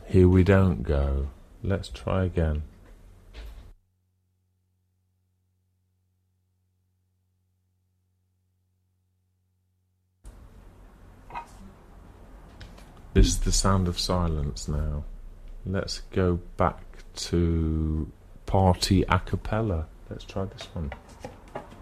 Here we don't go. Let's try again. This is the sound of silence now. Let's go back to party a cappella. Let's try this one.